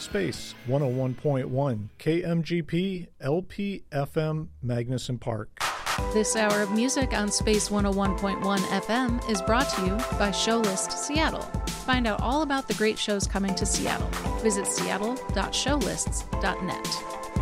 Space 101.1 KMGP LP FM Magnuson Park. This hour of music on Space 101.1 FM is brought to you by Showlist Seattle. Find out all about the great shows coming to Seattle. Visit seattle.showlists.net.